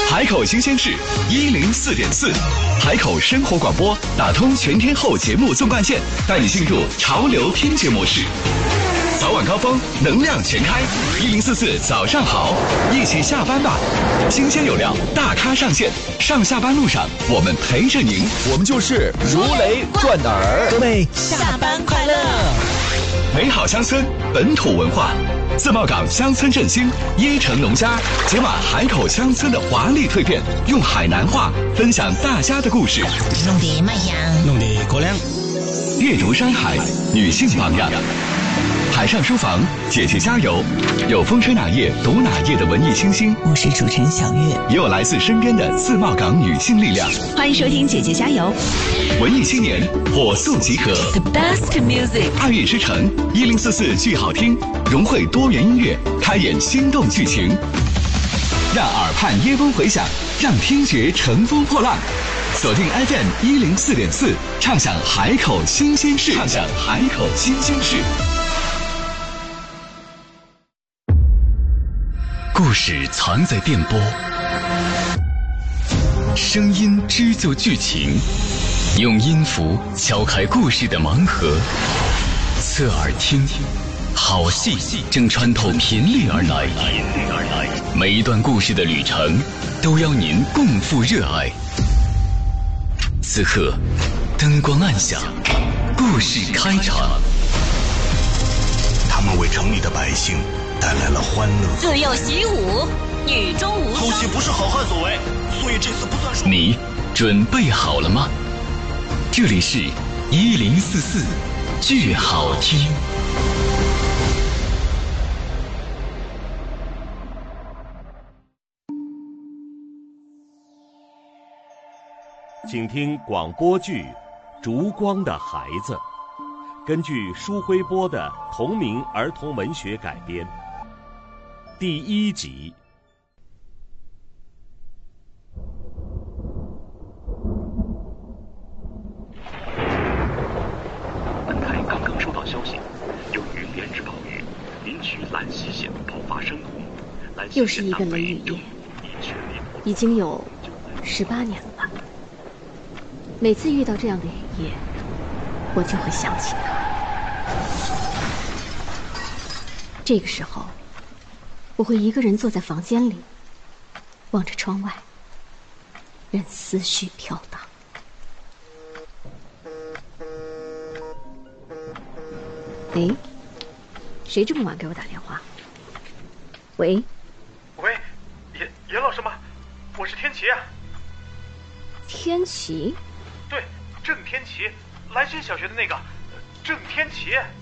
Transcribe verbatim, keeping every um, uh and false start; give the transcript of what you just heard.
海口新鲜事一零四点四，海口生活广播打通全天候节目纵贯线，带你进入潮流听觉模式。早晚高峰，能量全开，一零四四早上好，一起下班吧。新鲜有料，大咖上线，上下班路上我们陪着您， 我们就是如雷贯耳。 各位下班快乐！ 美好乡村，本土文化。自贸港乡村振兴，椰城农家解码海口乡村的华丽蜕变，用海南话分享大家的故事。 弄得卖香， 弄得过凉。 阅读山海，女性榜样。海上书房，姐姐加油！有风吹哪页读哪页的文艺清新， 我是主持人小月， 也有来自身边的自贸港女性力量。 欢迎收听姐姐加油！ 文艺青年火速集合 ，The best music， 爱乐之城一零四四剧好听，融汇多元音乐，开演心动剧情，让耳畔耶风回响，让听觉乘风破浪。锁定 F M 一零四点四，畅享海口新鲜事，畅享海口新鲜事。故事藏在电波，声音织就剧情，用音符敲开故事的盲盒。侧耳听，好戏正穿透频率而来，每一段故事的旅程都邀您共赴热爱。此刻，灯光暗下，故事开场。 他们为城里的百姓带来了欢乐。 自幼习武，女中无双。 偷袭不是好汉所为，所以这次不算数。 你准备好了吗？这里是一零四四剧好听。 请听广播剧《烛光的孩子》，根据舒辉波的同名儿童文学改编。第一集。 本台刚刚收到消息，由于连日暴雨，林区兰溪县爆发山洪。 又是一个雷雨夜，已经有十八年了吧。每次遇到这样的雨夜，我就会想起他。这个时候，我会一个人坐在房间里，望着窗外，任思绪飘荡。哎，谁这么晚给我打电话？喂？ 喂，严严老师吗？我是天琪啊。 天琪？ 对，郑天琪，兰心小学的那个郑天琪。